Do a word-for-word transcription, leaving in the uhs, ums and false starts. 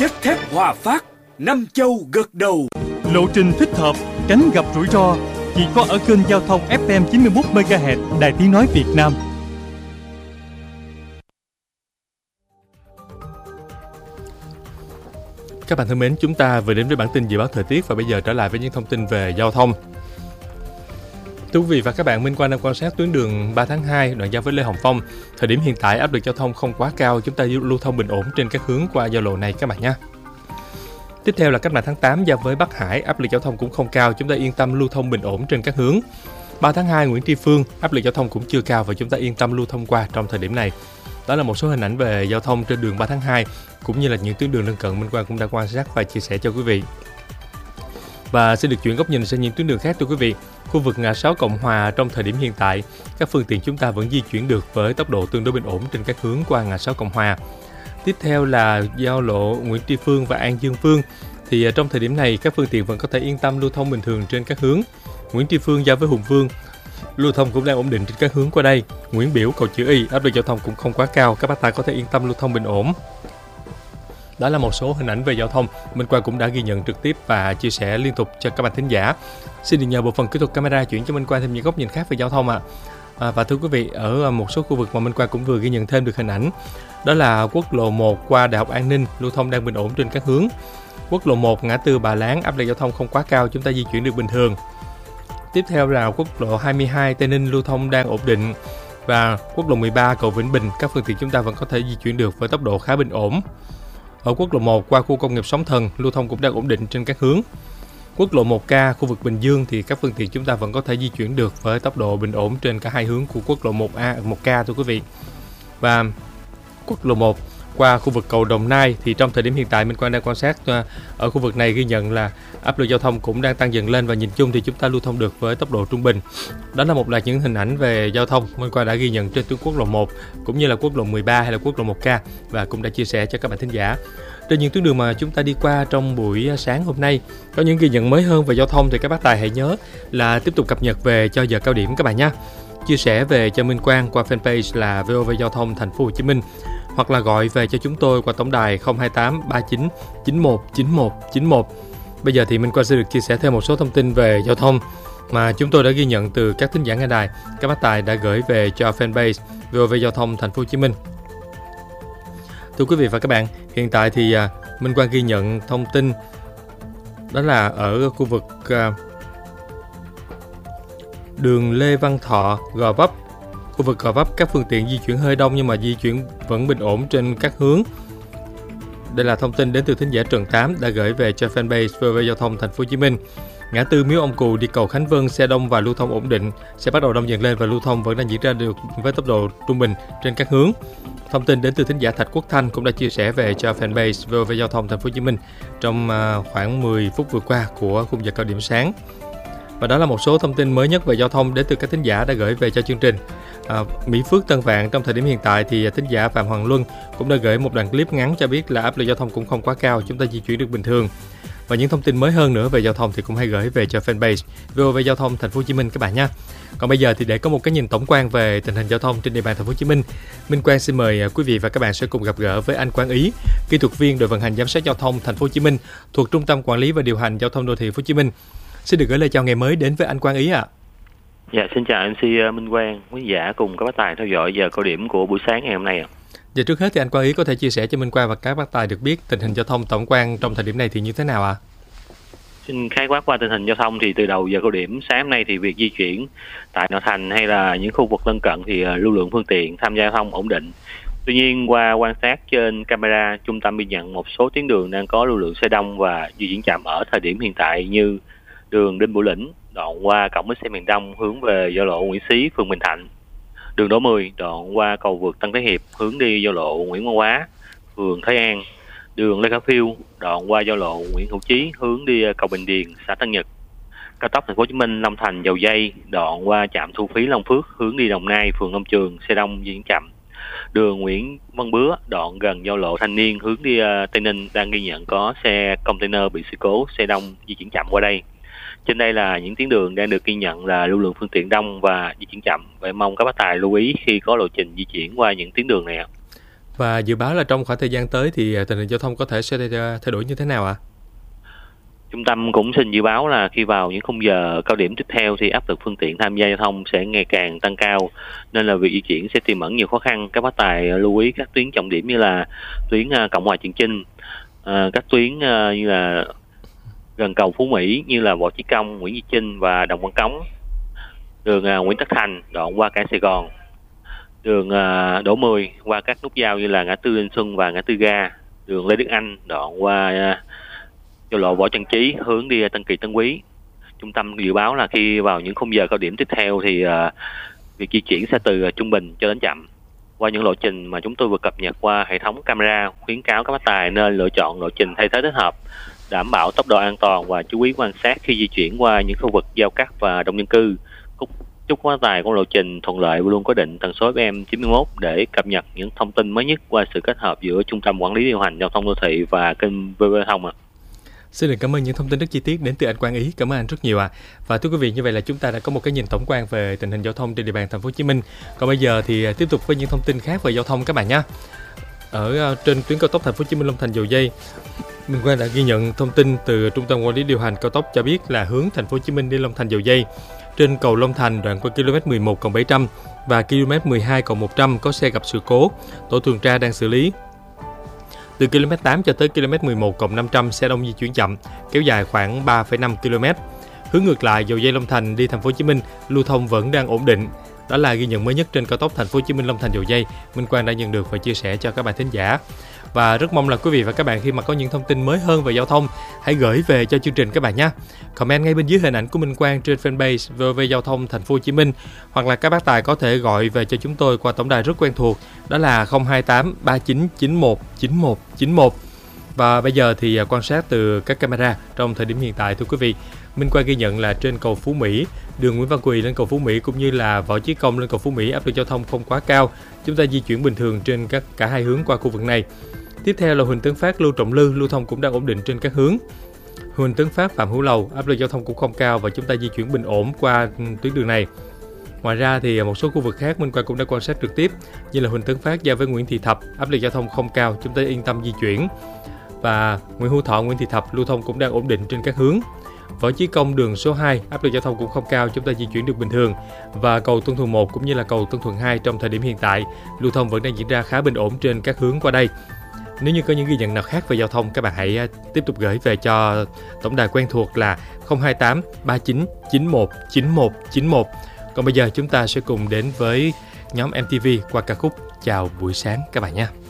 chất thép Hòa Phát, năm châu gật đầu. Lộ trình thích hợp, tránh gặp rủi ro, chỉ có ở kênh giao thông ép em chín mươi mốt mê ga héc Đài Tiếng nói Việt Nam. Các bạn thân mến, chúng ta vừa đến với bản tin dự báo thời tiết và bây giờ trở lại với những thông tin về giao thông. Thưa quý vị và các bạn, Minh Quang đang quan sát tuyến đường ba tháng hai đoạn giao với Lê Hồng Phong. Thời điểm hiện tại áp lực giao thông không quá cao, chúng ta lưu thông bình ổn trên các hướng qua giao lộ này các bạn nhé. Tiếp theo là cách mạng tháng tám giao với Bắc Hải, áp lực giao thông cũng không cao, chúng ta yên tâm lưu thông bình ổn trên các hướng. ba tháng hai Nguyễn Tri Phương, áp lực giao thông cũng chưa cao và chúng ta yên tâm lưu thông qua trong thời điểm này. Đó là một số hình ảnh về giao thông trên đường ba tháng hai cũng như là những tuyến đường lân cận Minh Quang cũng đã quan sát và chia sẻ cho quý vị. Và xin được chuyển góc nhìn sang những tuyến đường khác thưa quý vị. Khu vực ngã sáu Cộng Hòa trong thời điểm hiện tại, các phương tiện chúng ta vẫn di chuyển được với tốc độ tương đối bình ổn trên các hướng qua ngã sáu Cộng Hòa. Tiếp theo là giao lộ Nguyễn Tri Phương và An Dương Phương. Thì trong thời điểm này các phương tiện vẫn có thể yên tâm lưu thông bình thường trên các hướng. Nguyễn Tri Phương giao với Hùng Vương, lưu thông cũng đang ổn định trên các hướng qua đây. Nguyễn Biểu, cầu chữ Y, áp lực giao thông cũng không quá cao, các bác tài có thể yên tâm lưu thông bình ổn. Đó là một số hình ảnh về giao thông Minh Quang cũng đã ghi nhận trực tiếp và chia sẻ liên tục cho các bạn thính giả. Xin được nhờ bộ phận kỹ thuật camera chuyển cho Minh Quang thêm những góc nhìn khác về giao thông ạ. À. À, và thưa quý vị, ở một số khu vực mà Minh Quang cũng vừa ghi nhận thêm được hình ảnh, đó là quốc lộ một qua Đại học An Ninh, lưu thông đang bình ổn trên các hướng. Quốc lộ một ngã tư Bà Láng, áp lực giao thông không quá cao, chúng ta di chuyển được bình thường. Tiếp theo là quốc lộ hai mươi hai Tây Ninh, lưu thông đang ổn định. Và quốc lộ mười ba cầu Vĩnh Bình, các phương tiện chúng ta vẫn có thể di chuyển được với tốc độ khá bình ổn. Ở quốc lộ một qua khu công nghiệp Sóng Thần, lưu thông cũng đang ổn định trên các hướng. Quốc lộ một K khu vực Bình Dương thì các phương tiện chúng ta vẫn có thể di chuyển được với tốc độ bình ổn trên cả hai hướng của quốc lộ một A, một K thưa quý vị. Và quốc lộ một qua khu vực cầu Đồng Nai thì trong thời điểm hiện tại Minh Quang đang quan sát ở khu vực này ghi nhận là áp lực giao thông cũng đang tăng dần lên và nhìn chung thì chúng ta lưu thông được với tốc độ trung bình. Đó là một loạt những hình ảnh về giao thông Minh Quang đã ghi nhận trên tuyến quốc lộ một cũng như là quốc lộ mười ba hay là quốc lộ một K và cũng đã chia sẻ cho các bạn thính giả. Trên những tuyến đường mà chúng ta đi qua trong buổi sáng hôm nay có những ghi nhận mới hơn về giao thông thì các bác tài hãy nhớ là tiếp tục cập nhật về cho giờ cao điểm các bạn nhé. Chia sẻ về cho Minh Quang qua fanpage là vê o vê Giao thông Thành phố Hồ Chí Minh hoặc là gọi về cho chúng tôi qua tổng đài không hai tám ba chín chín một chín một chín một. Bây giờ thì Minh Quang sẽ được chia sẻ thêm một số thông tin về giao thông mà chúng tôi đã ghi nhận từ các thính giả nghe đài. Các bác tài đã gửi về cho fanpage vê o vê Giao thông Thành phố Hồ Chí Minh. Thưa quý vị và các bạn, hiện tại thì Minh Quang ghi nhận thông tin đó là ở khu vực đường Lê Văn Thọ, Gò Vấp. Khu vực Gò Vấp các phương tiện di chuyển hơi đông nhưng mà di chuyển vẫn bình ổn trên các hướng. Đây là thông tin đến từ thính giả Trần Tám đã gửi về cho fanpage vê o vê Giao thông Thành phố Hồ Chí Minh. Ngã tư Miếu Ông Cù đi cầu Khánh Vân, xe đông và lưu thông ổn định, sẽ bắt đầu đông dần lên và lưu thông vẫn đang diễn ra được với tốc độ trung bình trên các hướng. Thông tin đến từ thính giả Thạch Quốc Thanh cũng đã chia sẻ về cho fanpage vê o vê Giao thông Thành phố Hồ Chí Minh trong khoảng mười phút vừa qua của khung giờ cao điểm sáng. Và đó là một số thông tin mới nhất về giao thông đến từ các thính giả đã gửi về cho chương trình. À, Mỹ Phước, Tân Vạn trong thời điểm hiện tại thì thính giả Phạm Hoàng Luân cũng đã gửi một đoạn clip ngắn cho biết là áp lực giao thông cũng không quá cao, chúng ta di chuyển được bình thường. Và những thông tin mới hơn nữa về giao thông thì cũng hãy gửi về cho fanpage vê o vê Giao thông Thành phố Hồ Chí Minh các bạn nhé. Còn bây giờ thì để có một cái nhìn tổng quan về tình hình giao thông trên địa bàn Thành phố Hồ Chí Minh, Minh Quang xin mời quý vị và các bạn sẽ cùng gặp gỡ với anh Quang Ý, kỹ thuật viên đội vận hành giám sát giao thông Thành phố Hồ Chí Minh thuộc Trung tâm Quản lý và Điều hành Giao thông Đô thị Thành phố Hồ Chí Minh. Xin được gửi lời chào ngày mới đến với anh Quang Ý ạ. À. Dạ, xin chào em xê Minh Quang, quý giả cùng các bác tài theo dõi giờ cao điểm của buổi sáng ngày hôm nay ạ. Dạ, trước hết thì anh Quang Ý có thể chia sẻ cho Minh Quang và các bác tài được biết tình hình giao thông tổng quan trong thời điểm này thì như thế nào ạ? À? Xin khái quát qua tình hình giao thông thì từ đầu giờ cao điểm sáng hôm nay thì việc di chuyển tại nội thành hay là những khu vực lân cận thì lưu lượng phương tiện tham gia giao thông ổn định. Tuy nhiên qua quan sát trên camera, trung tâm ghi nhận một số tuyến đường đang có lưu lượng xe đông và di chuyển chậm ở thời điểm hiện tại như đường Đinh Bộ Lĩnh, đoạn qua cổng bến xe miền Đông hướng về giao lộ Nguyễn Xí, phường Bình Thạnh, đường Đỗ Mười, đoạn qua cầu vượt Tân Thế Hiệp hướng đi giao lộ Nguyễn Văn Quá, phường Thới An, đường Lê Khả Phiêu, đoạn qua giao lộ Nguyễn Hữu Chí hướng đi cầu Bình Điền, xã Tân Nhật, cao tốc Thành phố Hồ Chí Minh Long Thành Dầu Dây, đoạn qua trạm thu phí Long Phước hướng đi Đồng Nai, phường Long Trường, xe đông di chuyển chậm, đường Nguyễn Văn Bứa, đoạn gần giao lộ Thanh Niên hướng đi Tây Ninh đang ghi nhận có xe container bị sự cố, xe đông di chuyển chậm qua đây. Trên đây là những tuyến đường đang được ghi nhận là lưu lượng phương tiện đông và di chuyển chậm. Vậy mong các bác tài lưu ý khi có lộ trình di chuyển qua những tuyến đường này ạ. Và dự báo là trong khoảng thời gian tới thì tình hình giao thông có thể sẽ thay đổi như thế nào ạ? À? Trung tâm cũng xin dự báo là khi vào những khung giờ cao điểm tiếp theo thì áp lực phương tiện tham gia giao thông sẽ ngày càng tăng cao, nên là việc di chuyển sẽ tiềm ẩn nhiều khó khăn. Các bác tài lưu ý các tuyến trọng điểm như là tuyến Cộng Hòa Trường Chinh, các tuyến như là gần cầu Phú Mỹ như là Võ Chí Công, Nguyễn Duy Trinh và Đồng Văn Cống, đường Nguyễn Tất Thành đoạn qua cảng Sài Gòn, đường Đỗ Mười qua các nút giao như là ngã tư Linh Xuân và ngã tư Ga, đường Lê Đức Anh đoạn qua giao lộ Võ Trần Chí hướng đi Tân Kỳ Tân Quý. Trung tâm dự báo là khi vào những khung giờ cao điểm tiếp theo thì uh, việc di chuyển sẽ từ uh, trung bình cho đến chậm. Qua những lộ trình mà chúng tôi vừa cập nhật qua hệ thống camera, khuyến cáo các bác tài nên lựa chọn lộ trình thay thế thích hợp, đảm bảo tốc độ an toàn và chú ý quan sát khi di chuyển qua những khu vực giao cắt và đông dân cư. Chúc các bác tài có lộ trình thuận lợi và luôn có định tần số ép em chín mươi mốt để cập nhật những thông tin mới nhất qua sự kết hợp giữa Trung tâm Quản lý điều hành giao thông đô thị và kênh vê vê Thông ạ. À. Xin được cảm ơn những thông tin rất chi tiết đến từ anh Quang Ý. Cảm ơn anh rất nhiều ạ. À. Và thưa quý vị, như vậy là chúng ta đã có một cái nhìn tổng quan về tình hình giao thông trên địa bàn thành phố Hồ Chí Minh. Còn bây giờ thì tiếp tục với những thông tin khác về giao thông các bạn nhé. Ở trên tuyến cao tốc thành phố Hồ Chí Minh Long Thành Dầu Giây, Minh Quang đã ghi nhận thông tin từ Trung tâm Quản lý điều hành cao tốc cho biết là hướng thành phố Hồ Chí Minh đi Long Thành Dầu Giây trên cầu Long Thành đoạn qua ki lô mét mười một cộng bảy trăm và ki lô mét mười hai cộng một trăm có xe gặp sự cố, tổ tuần tra đang xử lý. Từ ki lô mét tám cho tới ki lô mét mười một cộng năm trăm xe đông di chuyển chậm, kéo dài khoảng ba phẩy năm ki lô mét. Hướng ngược lại, Dầu Giây Long Thành đi thành phố Hồ Chí Minh lưu thông vẫn đang ổn định. Đó là ghi nhận mới nhất trên cao tốc thành phố Hồ Chí Minh Long Thành Dầu Giây. Minh Quang đã nhận được và chia sẻ cho các bạn thính giả. Và rất mong là quý vị và các bạn khi mà có những thông tin mới hơn về giao thông, hãy gửi về cho chương trình các bạn nhé. Comment ngay bên dưới hình ảnh của Minh Quang trên fanpage vê o vê Giao thông Thành phố Hồ Chí Minh, hoặc là các bác tài có thể gọi về cho chúng tôi qua tổng đài rất quen thuộc, đó là không hai tám ba chín chín một chín một chín một. Và bây giờ thì quan sát từ các camera trong thời điểm hiện tại, thưa quý vị, Minh Quang ghi nhận là trên cầu Phú Mỹ, đường Nguyễn Văn Quỳ lên cầu Phú Mỹ cũng như là Võ Chí Công lên cầu Phú Mỹ, áp lực giao thông không quá cao, chúng ta di chuyển bình thường trên các cả hai hướng qua khu vực này. Tiếp theo là Huỳnh Tấn Phát, Lưu Trọng Lư, lưu thông cũng đang ổn định trên các hướng. Huỳnh Tấn Phát, Phạm Hữu Lầu, áp lực giao thông cũng không cao và chúng ta di chuyển bình ổn qua tuyến đường này. Ngoài ra thì một số khu vực khác Minh Quang cũng đã quan sát trực tiếp, như là Huỳnh Tấn Phát giao với Nguyễn Thị Thập, áp lực giao thông không cao, chúng ta yên tâm di chuyển. Và Nguyễn Hữu Thọ, Nguyễn Thị Thập, lưu thông cũng đang ổn định trên các hướng. Võ Chí Công đường số hai, áp lực giao thông cũng không cao, chúng ta di chuyển được bình thường. Và cầu Tân Thuận một cũng như là cầu Tân Thuận hai trong thời điểm hiện tại, lưu thông vẫn đang diễn ra khá bình ổn trên các hướng qua đây. Nếu như có những ghi nhận nào khác về giao thông, các bạn hãy tiếp tục gửi về cho tổng đài quen thuộc là không hai tám ba chín chín một chín một chín một. Còn bây giờ chúng ta sẽ cùng đến với nhóm em tê vê qua ca khúc Chào buổi sáng các bạn nhé.